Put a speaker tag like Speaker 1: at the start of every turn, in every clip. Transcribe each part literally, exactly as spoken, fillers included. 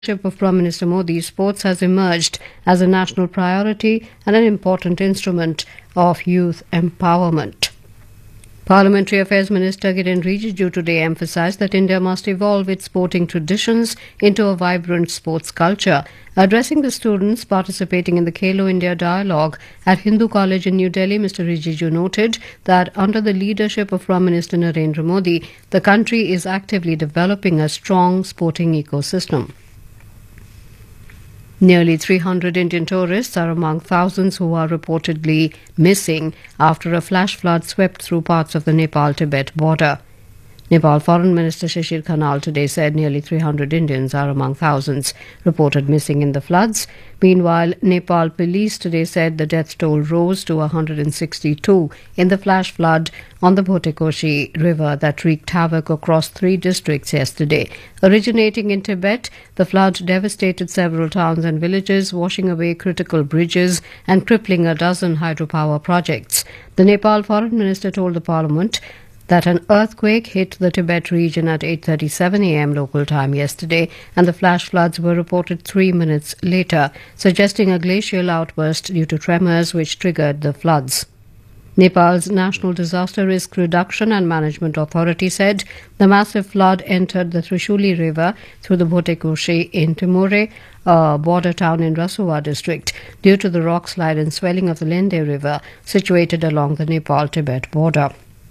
Speaker 1: leadership of Prime Minister Modi, sports has emerged as a national priority and an important instrument of youth empowerment. Parliamentary Affairs Minister Kiren Rijiju today emphasized that India must evolve its sporting traditions into a vibrant sports culture. Addressing the students participating in the Khelo India Dialogue at Hindu College in New Delhi, Mister Rijiju noted that under the leadership of Prime Minister Narendra Modi, the country is actively developing a strong sporting ecosystem. Nearly three hundred Indian tourists are among thousands who are reportedly missing after a flash flood swept through parts of the Nepal-Tibet border. Nepal Foreign Minister Shishir Khanal today said nearly three hundred Indians are among thousands reported missing in the floods. Meanwhile, Nepal police today said the death toll rose to one hundred sixty-two in the flash flood on the Bhotekoshi River that wreaked havoc across three districts yesterday. Originating in Tibet, the flood devastated several towns and villages, washing away critical bridges and crippling a dozen hydropower projects. The Nepal Foreign Minister told the Parliament that an earthquake hit the Tibet region at eight thirty-seven a m local time yesterday, and the flash floods were reported three minutes later, suggesting a glacial outburst due to tremors which triggered the floods. Nepal's National Disaster Risk Reduction and Management Authority said the massive flood entered the Trishuli River through the Bhotekoshi in Timore, a border town in Rasua district, due to the rock slide and swelling of the Lende River, situated along the Nepal-Tibet border.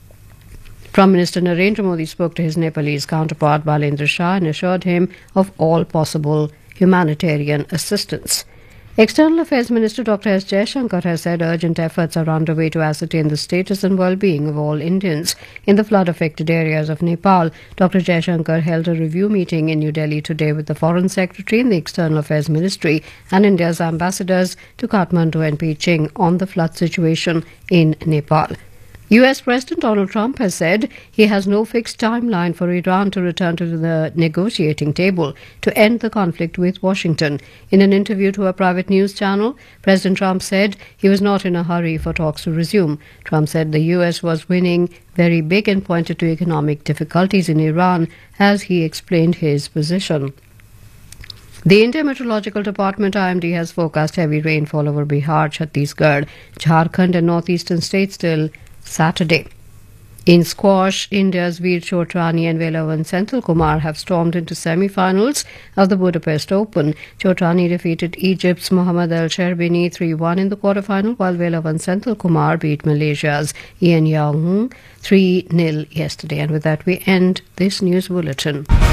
Speaker 1: Prime Minister Narendra Modi spoke to his Nepalese counterpart Balendra Shah and assured him of all possible humanitarian assistance. External Affairs Minister Doctor S. Jaishankar has said urgent efforts are underway to ascertain the status and well-being of all Indians in the flood-affected areas of Nepal. Doctor Jaishankar held a review meeting in New Delhi today with the Foreign Secretary and the External Affairs Ministry and India's ambassadors to Kathmandu and Beijing on the flood situation in Nepal. U S President Donald Trump has said he has no fixed timeline for Iran to return to the negotiating table to end the conflict with Washington. In an interview to a private news channel, President Trump said he was not in a hurry for talks to resume. Trump said the U S was winning very big and pointed to economic difficulties in Iran as he explained his position. The India Meteorological Department I M D has forecast heavy rainfall over Bihar, Chhattisgarh, Jharkhand and northeastern states till Saturday. In squash, India's Veer Chotrani and Velavan Senthilkumar have stormed into semi-finals of the Budapest Open. Chotrani defeated Egypt's Mohammad El Sherbini three one in the quarterfinal, while Velavan Senthilkumar beat Malaysia's Ian Yao Hung three nil yesterday. And with that, we end this news bulletin.